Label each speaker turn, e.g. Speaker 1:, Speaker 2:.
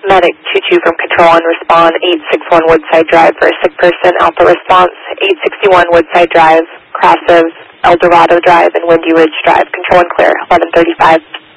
Speaker 1: Medic 22 from Control on respond, 861 Woodside Drive for a sick person, Alpha response, 861 Woodside Drive, Crossive, El Dorado Drive, and Windy Ridge Drive. Control and clear, 1135.